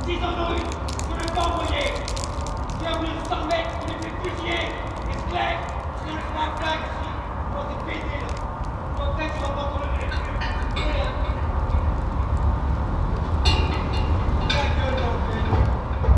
S'ils en ont une, je ne vais pas envoyer. Si à 100 mètres, vous les faites fusiller. C'est clair, je lâche la plaque.